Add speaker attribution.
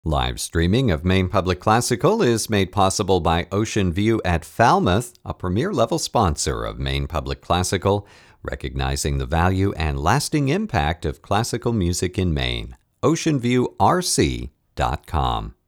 Speaker 1: Live streaming of Maine Public Classical is made possible by Ocean View at Falmouth, a premier-level sponsor of Maine Public Classical, recognizing the value and lasting impact of classical music in Maine. OceanViewRC.com